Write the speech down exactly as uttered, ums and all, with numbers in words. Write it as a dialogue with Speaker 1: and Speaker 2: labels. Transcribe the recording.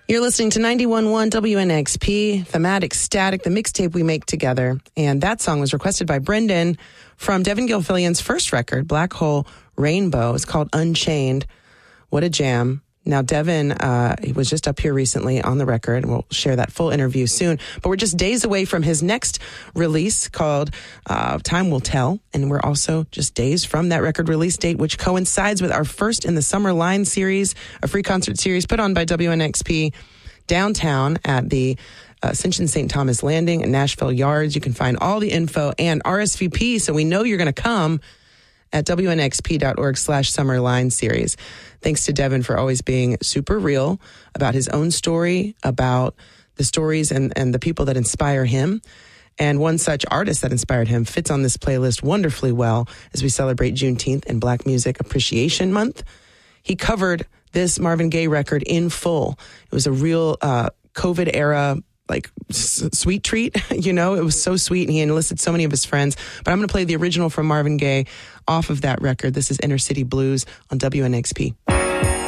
Speaker 1: You're listening to ninety-one point one W N X P, Thematic Static, the mixtape we make together. And that song was requested by Brendan from Devin Gilfillian's first record, Black Hole Rainbow. It's called Unchained. What a jam. Now, Devin, uh, he was just up here recently on the record, and we'll share that full interview soon. But we're just days away from his next release called uh, Time Will Tell. And we're also just days from that record release date, which coincides with our first in the Summer Line series, a free concert series put on by W N X P downtown at the uh, Ascension Saint Thomas Landing in Nashville Yards. You can find all the info and R S V P, so we know you're going to come at W N X P dot org slash Summer Line series. Thanks to Devin for always being super real about his own story, about the stories and, and the people that inspire him. And one such artist that inspired him fits on this playlist wonderfully well as we celebrate Juneteenth and Black Music Appreciation Month. He covered this Marvin Gaye record in full. It was a real uh, COVID era like s- sweet treat, you know, it was so sweet, and he enlisted so many of his friends. But I'm going to play the original from Marvin Gaye off of that record. This is Inner City Blues on W N X P.